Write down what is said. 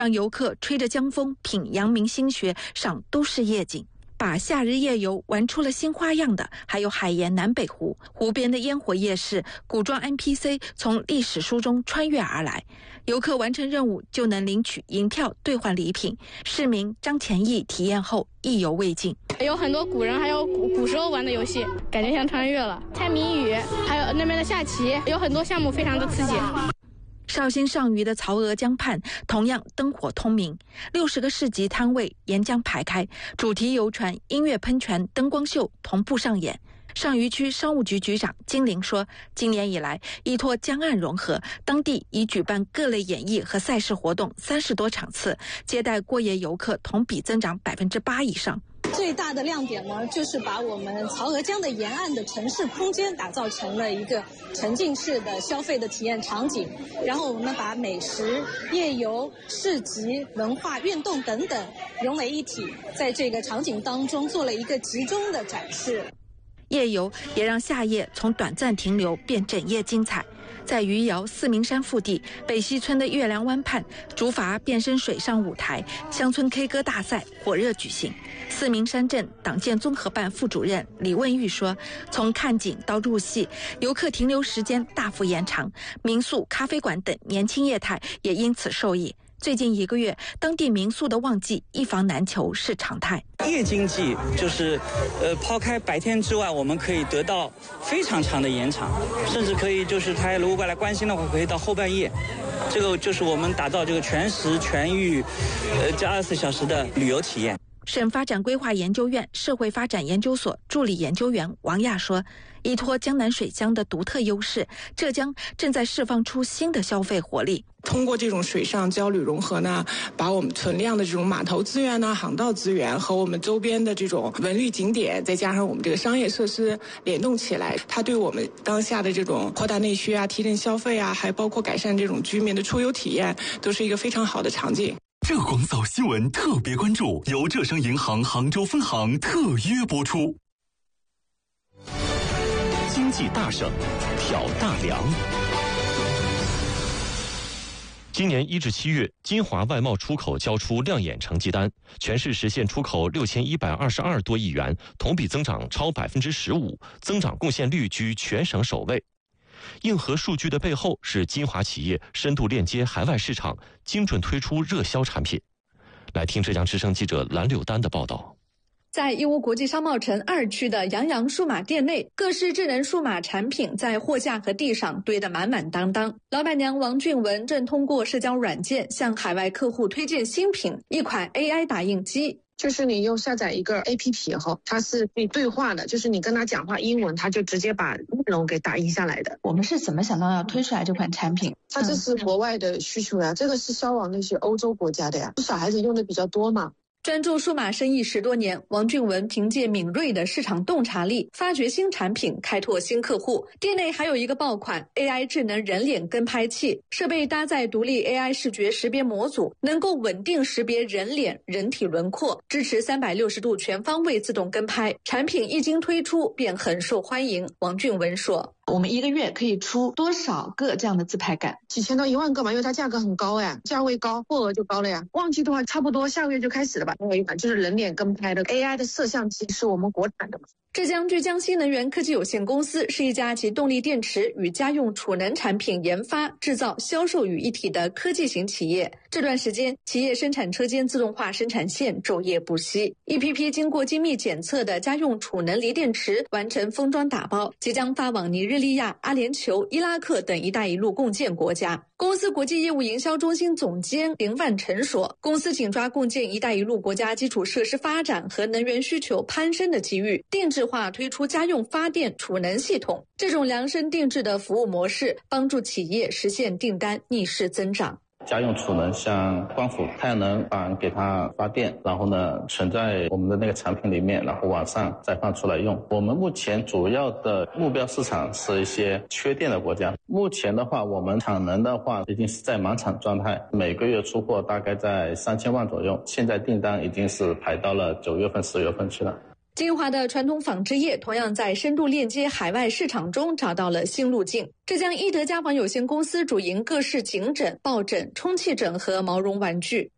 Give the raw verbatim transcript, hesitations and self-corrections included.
让游客吹着江风品阳明心学，赏都市夜景。把夏日夜游玩出了新花样的还有海盐南北湖，湖边的烟火夜市，古装 N P C 从历史书中穿越而来，游客完成任务就能领取银票兑换礼品。市民张前义体验后意犹未尽， 有很多古人还有古古时候玩的游戏，感觉像穿越了。猜谜语，还有那边的下棋，有很多项目非常的刺激。 绍兴上虞的曹娥江畔同样灯火通明，六十个市集摊位沿江排开，主题游船、音乐喷泉、灯光秀同步上演。上虞区商务局局长金玲说，今年以来依托江岸融合，当地已举办各类演艺和赛事活动三十多场次，接待过夜游客同比增长百分之八以上。 最大的亮点呢，就是把我们曹娥江的沿岸的城市空间打造成了一个沉浸式的消费的体验场景，然后我们把美食、夜游、市集、文化、运动等等融为一体，在这个场景当中做了一个集中的展示。 夜游也让夏夜从短暂停留变整夜精彩。在余姚四明山腹地北溪村的月亮湾畔，竹筏变身水上舞台，乡村 K 歌大赛火热举行。四明山镇党建综合办副主任李问玉说，从看景到入戏，游客停留时间大幅延长，民宿、咖啡馆等年轻业态也因此受益。最近一个月，当地民宿的旺季一房难求是常态。 夜经济就是，呃，抛开白天之外，我们可以得到非常长的延长，甚至可以就是他如果来关心的话，可以到后半夜。这个就是我们打造这个全时全域，呃，这二十四小时的旅游体验。 省发展规划研究院社会发展研究所助理研究员王亚说，依托江南水乡的独特优势，浙江正在释放出新的消费活力。 通过这种水上交旅融合呢，把我们存量的这种码头资源呢、航道资源和我们周边的这种文旅景点，再加上我们这个商业设施联动起来，它对我们当下的这种扩大内需啊、提振消费啊，还包括改善这种居民的出游体验，都是一个非常好的场景。 浙广早新闻特别关注，由浙商银行杭州分行特约播出。经济大省，挑大梁。 今年一至七月，金华外贸出口交出亮眼成绩单，全市实现出口六千一百二十二多亿元，同比增长超百分之十五，增长贡献率居全省首位。硬核数据的背后是金华企业深度链接海外市场，精准推出热销产品。来听浙江之声记者蓝柳丹的报道。 在义乌国际商贸城二区的杨洋数码店内，各式智能数码产品在货架和地上堆得满满当当。老板娘王俊文正通过社交软件向海外客户推荐新品，一款 A I 打印机。 就是你用下载一个 A P P 后，它是可以对话的，就是你跟他讲话英文，它就直接把内容给打印下来的。 我们是怎么想到要推出来这款产品？ 它这是国外的需求呀、嗯，这个是销往那些欧洲国家的呀，小孩子用的比较多嘛。 专注数码生意十多年，王俊文凭借敏锐的市场洞察力，发掘新产品，开拓新客户。店内还有一个爆款 A I 智能人脸跟拍器，设备搭载独立 A I 视觉识别模组，能够稳定识别人脸、人体轮廓，支持三百六十度全方位自动跟拍。产品一经推出便很受欢迎。王俊文说， 我们一个月可以出多少个这样的自拍杆？ 几千到一万个嘛，因为它价格很高呀，价位高，货额就高了呀。旺季的话，差不多下个月就开始了吧。还有一款就是人脸跟拍的 A I 的摄像机，是我们国产的嘛。 浙江巨江新能源科技有限公司是一家集动力电池与家用储能产品研发、制造、销售于一体的科技型企业。这段时间，企业生产车间自动化生产线昼夜不息，一批批经过精密检测的家用储能锂电池完成封装打包，即将发往尼日利亚、阿联酋、伊拉克等“一带一路”共建国家。公司国际业务营销中心总监林万成说，公司紧抓共建“一带一路”国家基础设施发展和能源需求攀升的机遇，定制化推出家用发电储能系统。这种量身定制的服务模式，帮助企业实现订单逆势增长。 家用储能像光伏、太阳能板给它发电，然后呢存在我们的那个产品里面，然后晚上再放出来用。我们目前主要的目标市场是一些缺电的国家。目前的话，我们产能的话已经是在满产状态，每个月出货大概在三千万左右，现在订单已经是排到了九月份、十月份去了。 金华的传统纺织业同样在深度链接海外市场中找到了新路径。浙江伊德家纺有限公司主营各式颈枕、抱枕、充气枕和毛绒玩具。